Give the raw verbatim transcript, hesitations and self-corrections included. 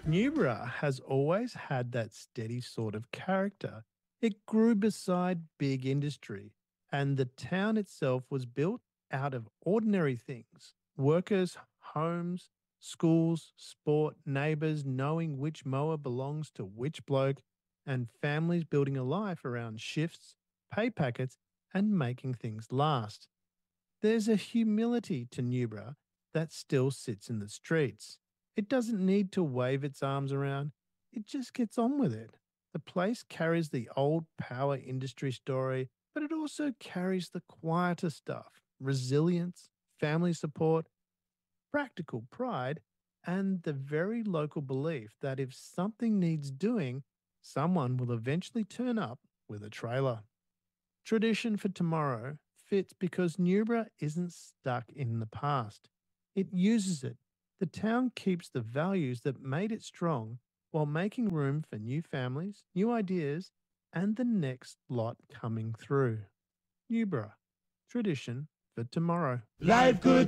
Newborough has always had that steady sort of character. It grew beside big industry, and the town itself was built out of ordinary things: workers, homes, schools, sport, neighbours knowing which mower belongs to which bloke, and families building a life around shifts, pay packets, and making things last. There's a humility to Newborough that still sits in the streets. It doesn't need to wave its arms around, it just gets on with it. The place carries the old power industry story, but it also carries the quieter stuff: resilience, family support, practical pride, and the very local belief that if something needs doing, someone will eventually turn up with a trailer. Tradition for tomorrow fits because Newborough isn't stuck in the past. It uses it. The town keeps the values that made it strong while making room for new families, new ideas, and the next lot coming through. Newborough, tradition for tomorrow. Life could